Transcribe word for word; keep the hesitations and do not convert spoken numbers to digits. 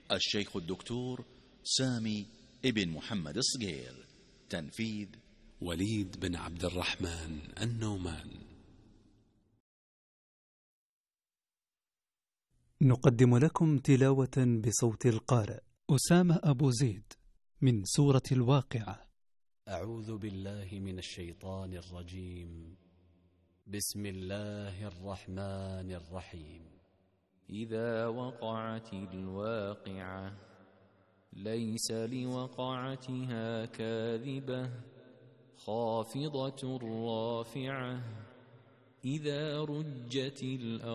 الشيخ الدكتور سامي ابن محمد الصقير. تنفيذ وليد بن عبد الرحمن النومان. نقدم لكم تلاوة بصوت القارئ أسامة أبو زيد من سورة الواقعة. أعوذ بالله من الشيطان الرجيم. بسم الله الرحمن الرحيم. إذا وقعت الواقعة ليس لوقعتها كاذبة خافضة رافعة. إذا رجت الأرض